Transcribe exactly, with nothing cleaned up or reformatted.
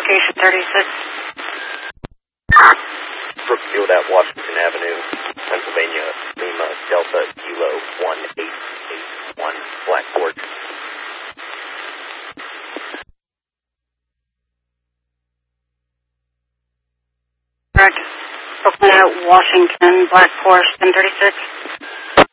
location thirty-six. Brookfield at Washington Avenue, Pennsylvania, Lima, Delta, Kilo, one eight eight one, Black Forest. Correct. Brooklyn at Washington, Black Forest, ten thirty-six.